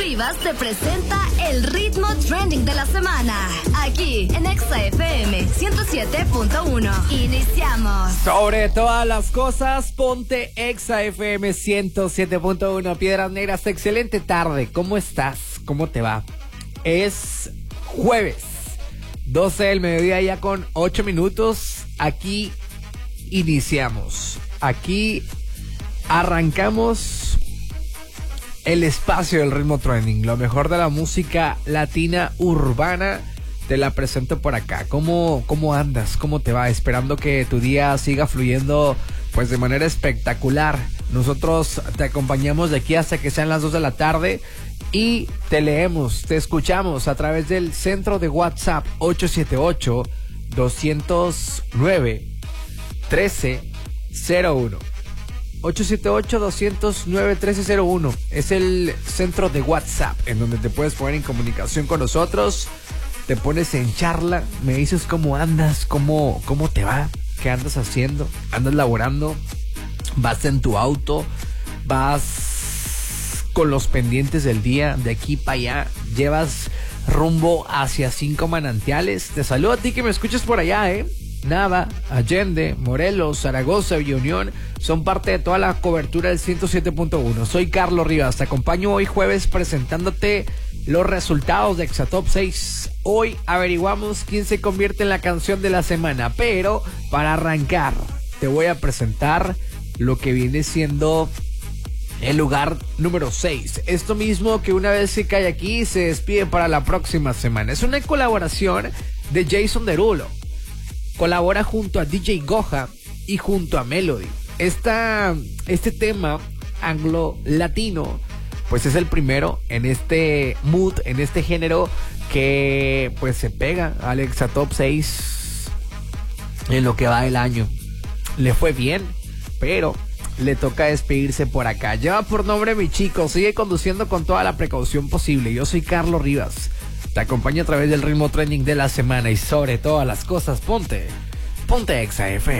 Rivas te presenta el ritmo trending de la semana, aquí en Exa FM 107.1. Iniciamos. Sobre todas las cosas, ponte Exa FM 107.1. Piedras Negras, excelente tarde. ¿Cómo estás? ¿Cómo te va? Es jueves, 12 del mediodía ya con 8 minutos. Aquí iniciamos. Aquí arrancamos el espacio del ritmo trending. Lo mejor de la música latina urbana te la presento por acá. ¿Cómo andas? ¿Cómo te va? Esperando que tu día siga fluyendo pues de manera espectacular. Nosotros te acompañamos de aquí hasta que sean las 2 de la tarde y te leemos, te escuchamos a través del centro de WhatsApp 878-209-1301. 878-209-1301 es el centro de WhatsApp en donde te puedes poner en comunicación con nosotros. Te pones en charla, me dices cómo andas, cómo te va, qué andas haciendo, andas laborando, vas en tu auto, vas con los pendientes del día, de aquí para allá, llevas rumbo hacia 5 manantiales. Te saludo a ti que me escuchas por allá, Nava, Allende, Morelos, Zaragoza y Unión son parte de toda la cobertura del 107.1. Soy Carlos Rivas, te acompaño hoy jueves presentándote los resultados de Exatop 6. Hoy averiguamos quién se convierte en la canción de la semana, pero para arrancar te voy a presentar lo que viene siendo el lugar número 6. Esto mismo que una vez se cae aquí se despide para la próxima semana. Es una colaboración de Jason Derulo. Colabora junto a DJ Goja y junto a Melody. Este tema anglo-latino pues es el primero en este mood, en este género que pues se pega al Exatop 6 en lo que va del año. Le fue bien, pero le toca despedirse por acá. Lleva por nombre Mi Chico, sigue conduciendo con toda la precaución posible. Yo soy Carlos Rivas, te acompaño a través del ritmo trending de la semana y sobre todas las cosas ponte Exa FM.